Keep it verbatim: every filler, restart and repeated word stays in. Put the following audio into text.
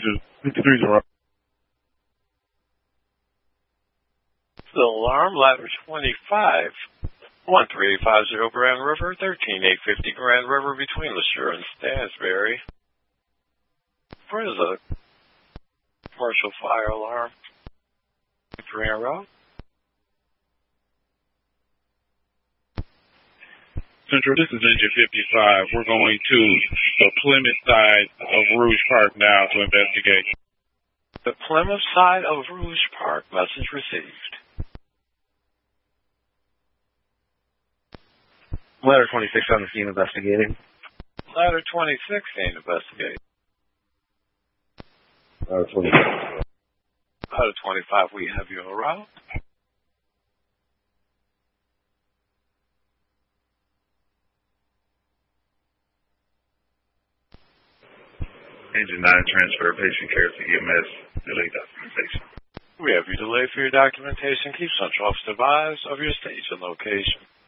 Major fifty-three's around. The alarm, ladder twenty-five, one three eight five zero Grand River, thirteen eight fifty Grand River between LeSure and Stansbury. Where is a commercial fire alarm? Three en route. Central, this is Engine fifty-five. We're going to the Plymouth side of Rouge Park now to investigate. The Plymouth side of Rouge Park, message received. Ladder twenty-six on the scene investigating. Ladder twenty-six scene investigating. Ladder twenty-six. Ladder twenty-five, we have you en route. Engine nine, transfer patient care to E M S. Delay documentation. We have you delayed for your documentation. Keep Central Office advised of your stage and location.